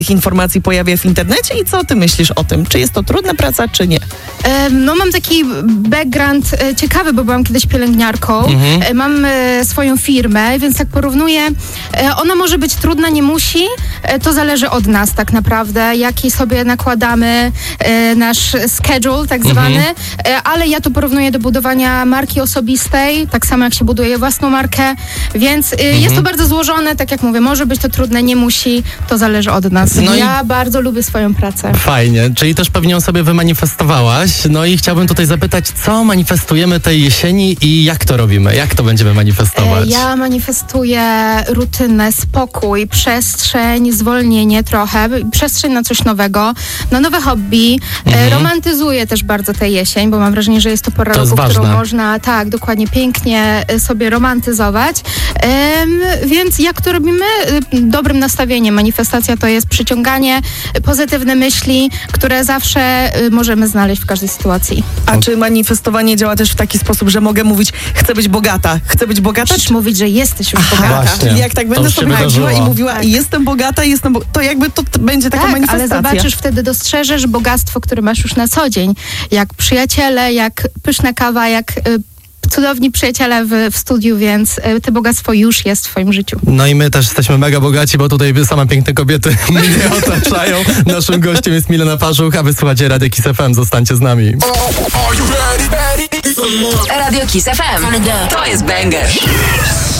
informacji pojawia w internecie i co ty myślisz o tym? Czy jest to trudna praca, czy nie? No mam taki background ciekawy, bo byłam kiedyś pielęgniarką. Mam swoją firmę, więc jak porównuję, ona może być trudna, nie musi. To zależy od nas tak naprawdę, jaki sobie nakładamy nasz schedule tak zwany, ale ja to porównuję do budowania marki osobistej, tak samo jak się buduje własną markę, więc jest to bardzo złożone, tak jak mówię, może być to trudne, nie musi, to zależy od nas. No ja bardzo lubię swoją pracę. Fajnie, czyli też pewnie ją sobie wymanifestowałaś. No i chciałbym tutaj zapytać, co manifestujemy tej jesieni i jak to robimy? Jak to będziemy manifestować? Ja manifestuję rutynę, spokój, przestrzeń, zwolnienie trochę, przestrzeń na coś nowego, na nowe hobby. Romantyzuję też bardzo tę jesień, bo mam wrażenie, że jest to pora roku, którą można tak dokładnie pięknie sobie romantyzować. Więc jak to robimy? Dobrym nastawieniem. Manifestacja to jest przyciąganie pozytywne myśli, które zawsze możemy znaleźć w każdej sytuacji. A czy manifestowanie działa też w taki sposób, że mogę mówić, chcę być bogata? Chcę być bogata? Czy mówić, że jesteś już bogata? Właśnie. Czyli jak tak będę sobie chodziła i mówiła, jestem bogata, to jakby to będzie taka manifestacja. Ale zobaczysz, wtedy dostrzeżesz bogactwo, które masz już na co dzień. Jak przyjaciele, jak pyszna kawa, jak cudowni przyjaciele w studiu, więc to bogactwo już jest w twoim życiu. No i my też jesteśmy mega bogaci, bo tutaj same piękne kobiety mnie otaczają. Naszym gościem jest Milena Parzuch, a wy słuchacie Radio Kiss FM. Zostańcie z nami. Radio Kiss FM. To jest banger.